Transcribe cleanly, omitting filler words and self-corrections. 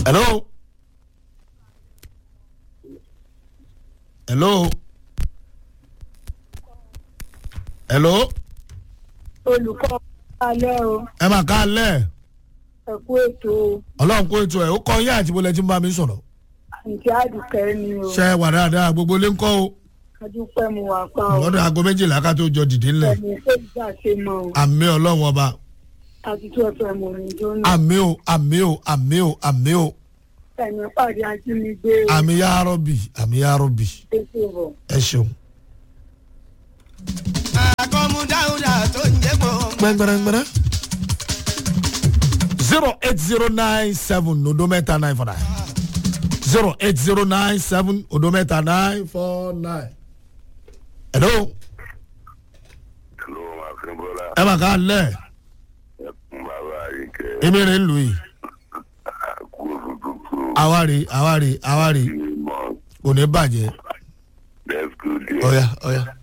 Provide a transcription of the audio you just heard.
Hello. Hello. Hello. Olùkọ́ alẹ́ o. Ẹ máa ká alẹ́. Ẹ kú ètò o. Ọlọ́run kó ètò ẹ̀ ó kọ́ yín àti bọ́lẹ̀ tí ń bá mi sọ̀rọ̀. Àǹtí Àdùkẹ́ ni o. Ṣé wà dáadáa gbogbo ilé ń kọ́ o. Adúpẹ́ mu wà pa o. Lọ́dọ̀ aago 12 ká tó jọ dìde ńlẹ̀. Ẹ̀mí ṣé ìgbà ṣe mọ o. Àmì Ọlọ́run ọba. Àtúntò ẹ̀fẹ̀ mọ̀ ní jóná. Àmì o, àmì o, àmì o, àmì o. Ẹ̀mí pàdé ajínigbé o. Àmì ya rọ́bì, àmì ya rọ́bì. Ètò bọ̀. Ẹ ṣeun. Àkọ́mú dáúdà tó ń jẹ́ pọ̀. Gbẹ̀ngbẹ̀rẹ̀ngbẹ̀rẹ̀. 08097 odometa 949. 08097 odometa 949. Hello. Hello, Akínbọ́lá. Ẹ máa ká lẹ̀. Ẹkún bàbá Àríkẹ́. Èmi rè ń lù yìí. Àkú oṣù tuntun. Àwárí Ìmọ̀ kò ní bàjẹ́. let's go there. Ọ̀ya ọ̀ya.